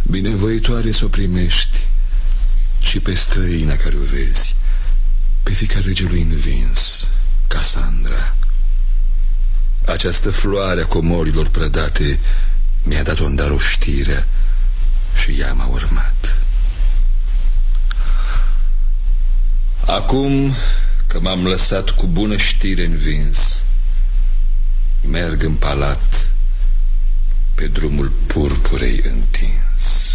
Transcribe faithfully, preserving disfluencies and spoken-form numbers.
Binevoitoare să o primești și pe străina care o vezi, pe fiica regelui învins, Cassandra. Această floare a comorilor prădate mi-a dat-o în dar o știre și ea m-a urmat. Acum că m-am lăsat cu bună știre învins, merg în palat pe drumul purpurei întins.